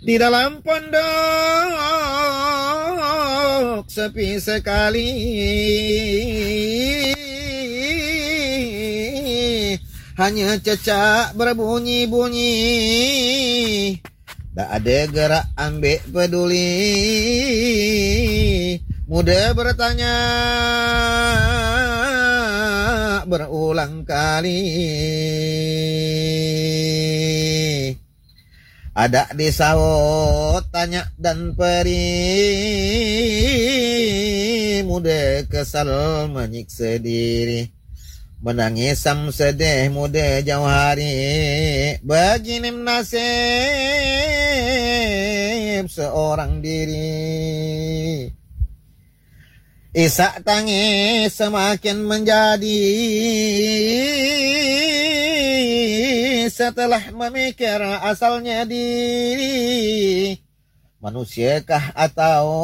Di dalam pondok sepi sekali, hanya cecak berbunyi-bunyi, tak ada gerak ambek peduli. Muda bertanya berulang kali, ada disahut tanya dan perih. Muda kesal menyiksa diri, menangis sam sedih muda jauh hari. Begini nasib seorang diri. Isak tangis semakin menjadi, setelah memikir asalnya diri. Manusiakah atau